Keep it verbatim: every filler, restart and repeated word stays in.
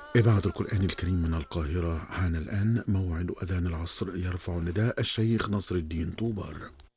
إذاعة القرآن الكريم من القاهرة. حان الآن موعد أذان العصر، يرفع نداء الشيخ نصر الدين طوبار.